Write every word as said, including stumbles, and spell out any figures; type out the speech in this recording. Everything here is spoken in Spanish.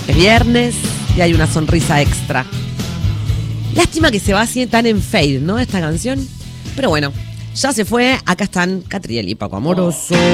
Es viernes y hay una sonrisa extra. Lástima que se va así tan en fade, ¿no? Esta canción. Pero bueno, ya se fue. Acá están Catriel y Paco Amoroso.